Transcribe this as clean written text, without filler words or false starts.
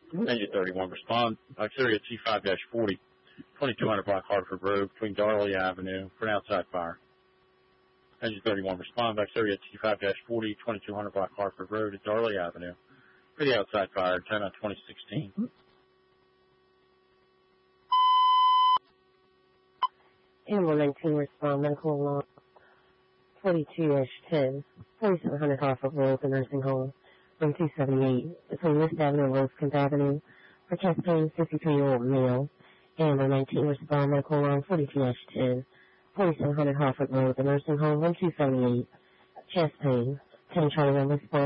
Engine 31, respond. Auxiliary T5-40, 2200 block Hartford Road between Darley Avenue for an outside fire. Engine 31, respond. Auxiliary T5-40, 2200 block Hartford Road at Darley Avenue for the outside fire, 10/2016. Animal 19, respond. Medical alarm 42-10, 4700 Hartford Road, the nursing home, room 278, between West Avenue and Rosecrans Avenue, for chest pain, 53-year-old male. Animal 19, respond. Medical alarm 42-10, 4700 Hartford Road, the nursing home, room 278, chest pain, 10 Charlie 1, respond.